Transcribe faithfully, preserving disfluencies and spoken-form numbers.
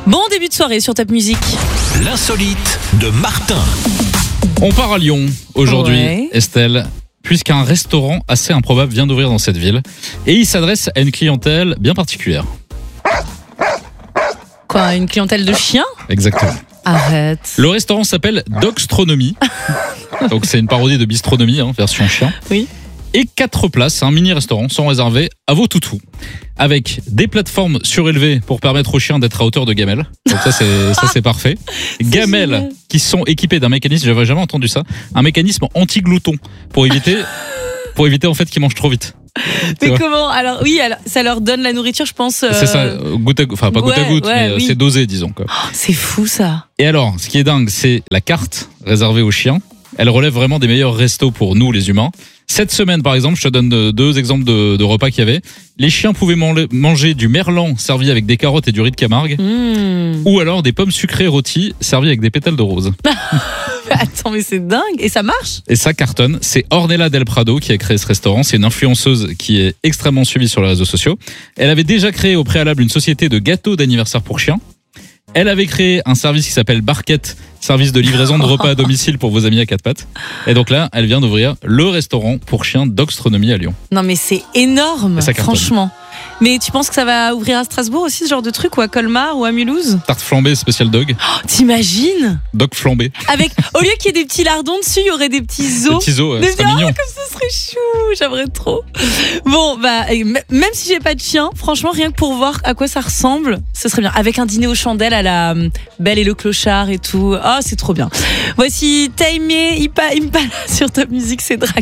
Bon début de soirée sur Top Music. L'insolite de Martin. On part à Lyon aujourd'hui, Ouais. Estelle, puisqu'un restaurant assez improbable vient d'ouvrir dans cette ville. Et il s'adresse à une clientèle bien particulière. Quoi, une clientèle de chiens? Exactement. Arrête. Le restaurant s'appelle Dogstronomie. Donc c'est une parodie de Bistronomie, hein, version chien. Oui. Et quatre places, un mini-restaurant sont réservés à vos toutous. Avec des plateformes surélevées pour permettre aux chiens d'être à hauteur de gamelles. Donc ça c'est, ça, c'est parfait. Gamelles génial. qui sont équipées d'un mécanisme, j'avais jamais entendu ça, un mécanisme anti-glouton pour éviter, pour éviter en fait qu'ils mangent trop vite. Mais vrai. comment? Alors oui, alors, ça leur donne la nourriture, je pense. euh, C'est ça, goutte à goutte, enfin pas goutte à ouais, goutte, ouais, mais oui. c'est dosé disons quoi. C'est fou ça. Et alors, ce qui est dingue, c'est la carte réservée aux chiens. Elle relève vraiment des meilleurs restos pour nous, les humains. Cette semaine, par exemple, je te donne de- deux exemples de, de repas qu'il y avait. Les chiens pouvaient man- manger du merlan servi avec des carottes et du riz de Camargue. Mmh. Ou alors des pommes sucrées rôties servies avec des pétales de rose. Attends, mais c'est dingue. Et ça marche? Et ça cartonne. C'est Ornella Del Prado qui a créé ce restaurant. C'est une influenceuse qui est extrêmement suivie sur les réseaux sociaux. Elle avait déjà créé au préalable une société de gâteaux d'anniversaire pour chiens. Elle avait créé un service qui s'appelle Barquette, service de livraison de repas à domicile pour vos amis à quatre pattes. Et donc là, elle vient d'ouvrir le restaurant pour chiens Dogstronomie à Lyon. Non mais c'est énorme, Et ça cartonne. franchement. Mais tu penses que ça va ouvrir à Strasbourg aussi, ce genre de truc, ou à Colmar, ou à Mulhouse? Tarte flambée spécial dog, Oh, t'imagines? dog flambé. Avec, au lieu qu'il y ait des petits lardons dessus, il y aurait des petits Des os. petits os, euh, Des c'est petits- mignon. Ah, comme ça serait chou, j'aimerais trop. Bon, bah, et m- même si j'ai pas de chien, franchement, rien que pour voir à quoi ça ressemble, ce serait bien. Avec un dîner aux chandelles à la hum, Belle et le Clochard et tout. Ah, c'est trop bien. Voici Taimé Impala sur Top Music, c'est Drake.